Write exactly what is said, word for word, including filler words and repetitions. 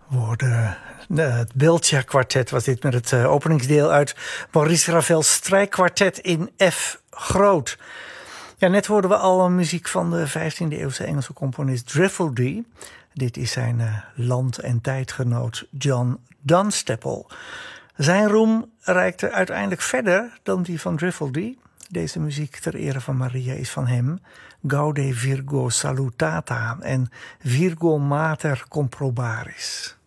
hoorde het Beltja kwartet was dit met het uh, openingsdeel uit Maurice Ravel's strijkkwartet in F groot. Ja, net hoorden we al muziek van de vijftiende eeuwse Engelse componist Driftledy. Dit is zijn uh, land- en tijdgenoot John Dunstapple. Zijn roem reikte uiteindelijk verder dan die van Driftledy. Deze muziek ter ere van Maria is van hem. Gaude Virgo salutata en Virgo mater comprobaris.